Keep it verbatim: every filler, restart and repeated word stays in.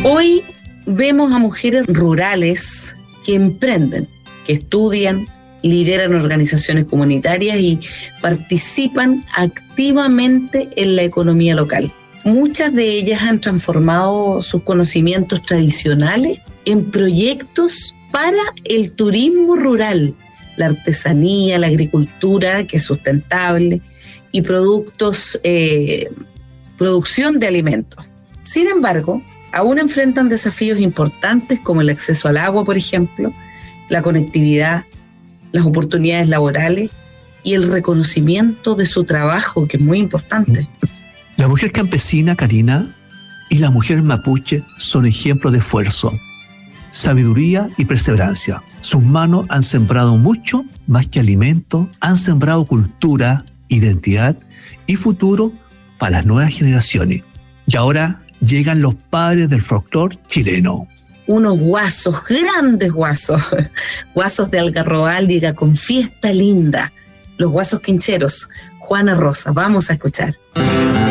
Hoy vemos a mujeres rurales que emprenden, que estudian, lideran organizaciones comunitarias y participan activamente en la economía local. Muchas de ellas han transformado sus conocimientos tradicionales en proyectos para el turismo rural, la artesanía, la agricultura, que es sustentable, y productos, eh, producción de alimentos. Sin embargo, aún enfrentan desafíos importantes como el acceso al agua, por ejemplo, la conectividad, las oportunidades laborales y el reconocimiento de su trabajo, que es muy importante. La mujer campesina, Karina, y la mujer mapuche son ejemplos de esfuerzo, sabiduría y perseverancia. Sus manos han sembrado mucho más que alimento, han sembrado cultura, identidad y futuro para las nuevas generaciones. Y ahora llegan los padres del folclore chileno. Unos guasos, grandes guasos, guasos de Algarrobáldiga con fiesta linda, los guasos quincheros. Juana Rosa, vamos a escuchar.